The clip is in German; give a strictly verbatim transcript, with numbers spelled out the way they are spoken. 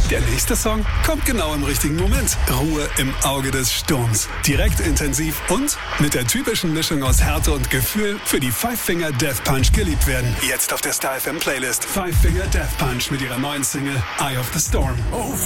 Der nächste Song kommt genau im richtigen Moment. Ruhe im Auge des Sturms. Direkt intensiv und mit der typischen Mischung aus Härte und Gefühl für die Five Finger Death Punch geliebt werden. Jetzt auf der Star F M Playlist. Five Finger Death Punch mit ihrer neuen Single Eye of the Storm. Oh,